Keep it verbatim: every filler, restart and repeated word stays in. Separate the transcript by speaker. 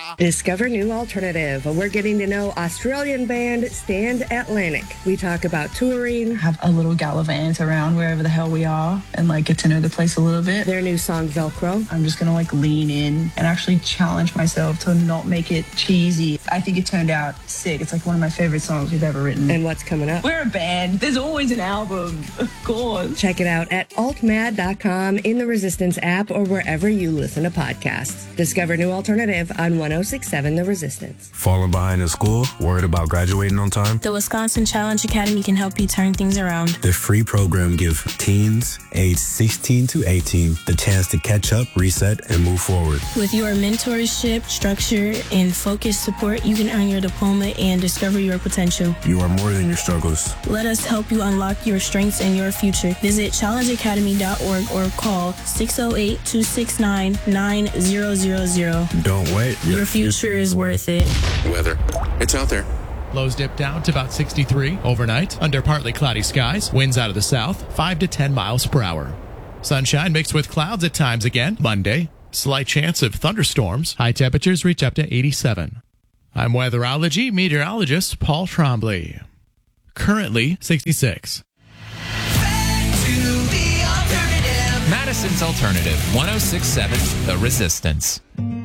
Speaker 1: Discover New Alternative. We're getting to know Australian band Stand Atlantic. We talk about touring,
Speaker 2: have a little gallivant around wherever the hell we are and like get to know the place a little bit.
Speaker 1: Their new song Velcro.
Speaker 2: I'm just gonna like lean in and actually challenge myself to not make it cheesy. I think it turned out sick. It's like one of my favorite songs we've ever written.
Speaker 1: And what's coming up?
Speaker 2: We're a band. There's always an album, of course.
Speaker 1: Check it out at alt mad dot com, in the Resistance app, or wherever you listen to podcasts. Discover New Alternative on one oh six point seven The Resistance.
Speaker 3: Falling behind in school? Worried about graduating on time?
Speaker 4: The Wisconsin Challenge Academy can help you turn things around.
Speaker 3: The free program gives teens aged sixteen to eighteen the chance to catch up, reset, and move forward.
Speaker 4: With your mentorship, structure, and focused support, you can earn your diploma and discover your potential.
Speaker 3: You are more than your struggles.
Speaker 4: Let us help you unlock your strengths and your future. Visit challenge academy dot org or call six oh eight, two six nine, nine zero zero zero.
Speaker 3: Don't wait.
Speaker 4: Your future is worth it.
Speaker 5: Weather. It's out there.
Speaker 6: Lows dip down to about sixty-three overnight under partly cloudy skies. Winds out of the south, five to ten miles per hour. Sunshine mixed with clouds at times again. Monday, slight chance of thunderstorms. High temperatures reach up to eighty-seven. I'm weatherology meteorologist Paul Trombley. Currently sixty-six.
Speaker 7: Madison's Alternative, one oh six point seven The Resistance.